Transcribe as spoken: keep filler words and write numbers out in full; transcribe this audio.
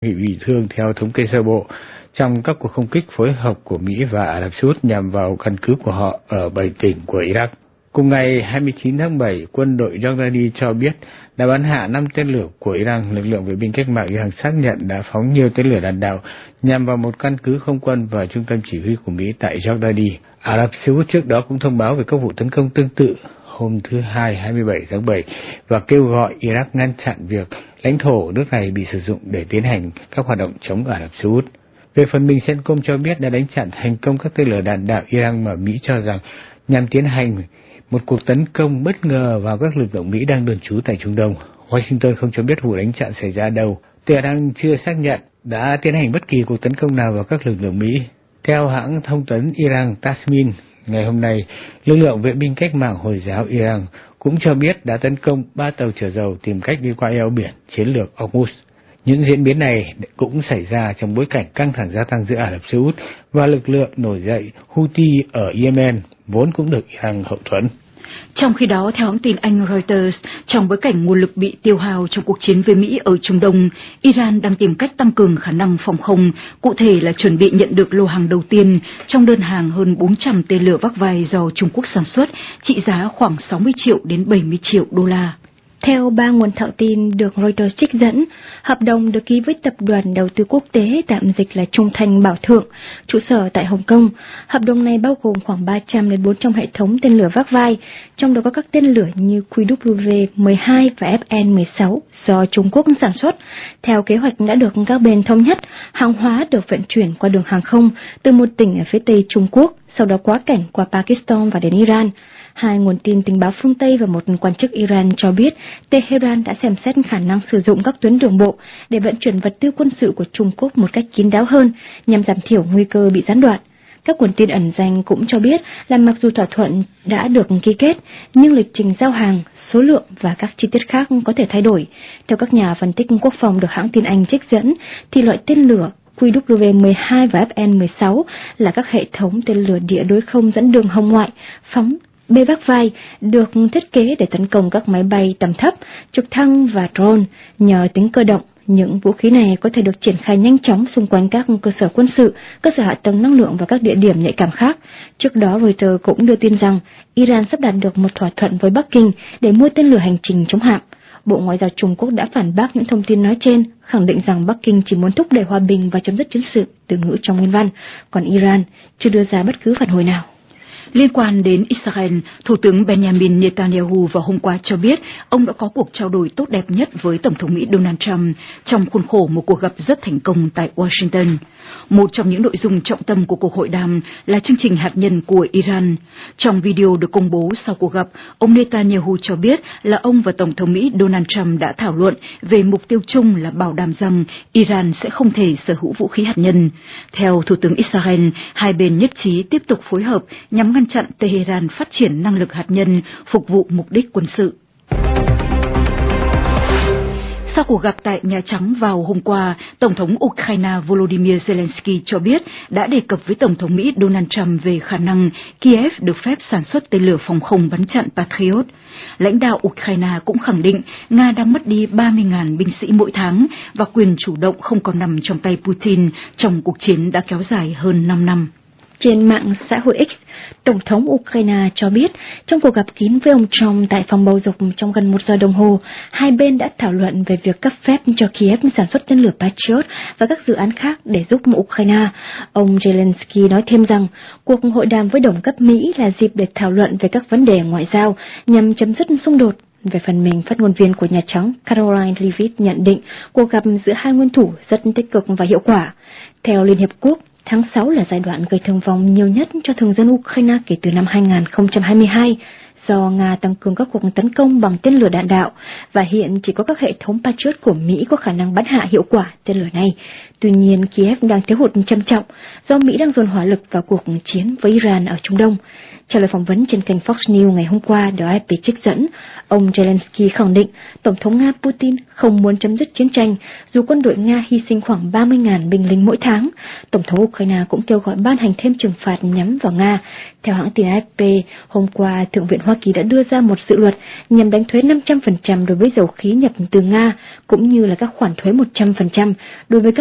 bị bị thương theo thống kê sơ bộ trong các cuộc không kích phối hợp của Mỹ và Ả Rập Xê Út nhằm vào căn cứ của họ ở bảy tỉnh của Iraq. Cùng ngày hai mươi chín tháng bảy, quân đội Jordani cho biết đã bắn hạ năm tên lửa của Iran. Lực lượng vệ binh cách mạng Iran xác nhận đã phóng nhiều tên lửa đạn đạo nhằm vào một căn cứ không quân và trung tâm chỉ huy của Mỹ tại Jordani. Ả Rập Xê Út trước đó cũng thông báo về các vụ tấn công tương tự hôm thứ Hai hai mươi bảy tháng bảy và kêu gọi Iraq ngăn chặn việc lãnh thổ nước này bị sử dụng để tiến hành các hoạt động chống Ả Rập Xê Út. Về phần mình, CENTCOM cho biết đã đánh chặn thành công các tên lửa đạn đạo Iran mà Mỹ cho rằng nhằm tiến hành một cuộc tấn công bất ngờ vào các lực lượng Mỹ đang đồn trú tại Trung Đông. Washington không cho biết vụ đánh chặn xảy ra đâu. Tehran chưa xác nhận đã tiến hành bất kỳ cuộc tấn công nào vào các lực lượng Mỹ. Theo hãng thông tấn Iran Tasmin, ngày hôm nay, lực lượng vệ binh cách mạng Hồi giáo Iran cũng cho biết đã tấn công ba tàu chở dầu tìm cách đi qua eo biển chiến lược Hormuz. Những diễn biến này cũng xảy ra trong bối cảnh căng thẳng gia tăng giữa Ả Rập Xê Út và lực lượng nổi dậy Houthi ở Yemen, vốn cũng được Iran hậu thuẫn. Trong khi đó, theo hãng tin Anh Reuters, trong bối cảnh nguồn lực bị tiêu hao trong cuộc chiến với Mỹ ở Trung Đông, Iran đang tìm cách tăng cường khả năng phòng không, cụ thể là chuẩn bị nhận được lô hàng đầu tiên trong đơn hàng hơn bốn trăm tên lửa vác vai do Trung Quốc sản xuất, trị giá khoảng sáu mươi triệu đến bảy mươi triệu đô la. Theo ba nguồn thạo tin được Reuters trích dẫn, hợp đồng được ký với tập đoàn đầu tư quốc tế tạm dịch là Trung Thành Bảo Thượng, trụ sở tại Hồng Kông. Hợp đồng này bao gồm khoảng ba trăm đến bốn trăm hệ thống tên lửa vác vai, trong đó có các tên lửa như Q W mười hai và F N mười sáu do Trung Quốc sản xuất. Theo kế hoạch đã được các bên thống nhất, hàng hóa được vận chuyển qua đường hàng không từ một tỉnh ở phía tây Trung Quốc, sau đó quá cảnh qua Pakistan và đến Iran. Hai nguồn tin tình báo phương Tây và một quan chức Iran cho biết Tehran đã xem xét khả năng sử dụng các tuyến đường bộ để vận chuyển vật tư quân sự của Trung Quốc một cách kín đáo hơn nhằm giảm thiểu nguy cơ bị gián đoạn. Các nguồn tin ẩn danh cũng cho biết là mặc dù thỏa thuận đã được ký kết, nhưng lịch trình giao hàng, số lượng và các chi tiết khác có thể thay đổi. Theo các nhà phân tích quốc phòng được hãng tin Anh trích dẫn, thì loại tên lửa Q W mười hai và F N mười sáu là các hệ thống tên lửa địa đối không dẫn đường hồng ngoại, phóng bê vác vai, được thiết kế để tấn công các máy bay tầm thấp, trực thăng và drone. Nhờ tính cơ động, những vũ khí này có thể được triển khai nhanh chóng xung quanh các cơ sở quân sự, cơ sở hạ tầng năng lượng và các địa điểm nhạy cảm khác. Trước đó, Reuters cũng đưa tin rằng Iran sắp đạt được một thỏa thuận với Bắc Kinh để mua tên lửa hành trình chống hạm. Bộ Ngoại giao Trung Quốc đã phản bác những thông tin nói trên, khẳng định rằng Bắc Kinh chỉ muốn thúc đẩy hòa bình và chấm dứt chiến sự, từ ngữ trong nguyên văn, còn Iran chưa đưa ra bất cứ phản hồi nào. Liên quan đến Israel, Thủ tướng Benjamin Netanyahu vào hôm qua cho biết ông đã có cuộc trao đổi tốt đẹp nhất với Tổng thống Mỹ Donald Trump trong khuôn khổ một cuộc gặp rất thành công tại Washington. Một trong những nội dung trọng tâm của cuộc hội đàm là chương trình hạt nhân của Iran. Trong video được công bố sau cuộc gặp, ông Netanyahu cho biết là ông và Tổng thống Mỹ Donald Trump đã thảo luận về mục tiêu chung là bảo đảm rằng Iran sẽ không thể sở hữu vũ khí hạt nhân. Theo Thủ tướng Israel, hai bên nhất trí tiếp tục phối hợp nhằm ngăn chặn Tehran phát triển năng lực hạt nhân phục vụ mục đích quân sự. Sau cuộc gặp tại Nhà Trắng vào hôm qua, Tổng thống Ukraine Volodymyr Zelensky cho biết đã đề cập với Tổng thống Mỹ Donald Trump về khả năng Kiev được phép sản xuất tên lửa phòng không bắn chặn Patriot. Lãnh đạo Ukraine cũng khẳng định Nga đang mất đi ba mươi nghìn binh sĩ mỗi tháng và quyền chủ động không còn nằm trong tay Putin trong cuộc chiến đã kéo dài hơn năm năm. Trên mạng xã hội X, Tổng thống Ukraine cho biết trong cuộc gặp kín với ông Trump tại phòng bầu dục trong gần một giờ đồng hồ, hai bên đã thảo luận về việc cấp phép cho Kiev sản xuất tên lửa Patriot và các dự án khác để giúp Ukraine. Ông Zelensky nói thêm rằng cuộc hội đàm với đồng cấp Mỹ là dịp để thảo luận về các vấn đề ngoại giao nhằm chấm dứt xung đột. Về phần mình, phát ngôn viên của Nhà Trắng Caroline Leavitt nhận định cuộc gặp giữa hai nguyên thủ rất tích cực và hiệu quả. Theo Liên Hiệp Quốc, tháng sáu là giai đoạn gây thương vong nhiều nhất cho thường dân Ukraine kể từ năm hai nghìn không trăm hai mươi hai, do Nga tăng cường các cuộc tấn công bằng tên lửa đạn đạo, và hiện chỉ có các hệ thống Patriot của Mỹ có khả năng bắn hạ hiệu quả tên lửa này. Tuy nhiên, Kiev đang thiếu hụt trầm trọng do Mỹ đang dồn hỏa lực vào cuộc chiến với Iran ở Trung Đông. Trả lời phỏng vấn trên kênh Fox News ngày hôm qua được a ép pê trích dẫn, ông Zelensky khẳng định Tổng thống Nga Putin không không muốn chấm dứt chiến tranh, dù quân đội Nga hy sinh khoảng ba mươi nghìn binh lính mỗi tháng. Tổng thống Ukraine cũng kêu gọi ban hành thêm trừng phạt nhắm vào Nga. Theo hãng tin a ép pê, hôm qua, Thượng viện Hoa Kỳ đã đưa ra một dự luật nhằm đánh thuế năm trăm phần trăm đối với dầu khí nhập từ Nga, cũng như là các khoản thuế một trăm phần trăm đối với các